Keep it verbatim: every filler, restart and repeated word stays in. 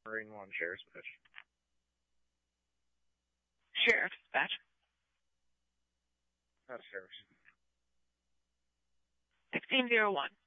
Marine One, Sheriff's Dispatch. Sheriff's Dispatch. Not Sheriff's. sixteen oh one.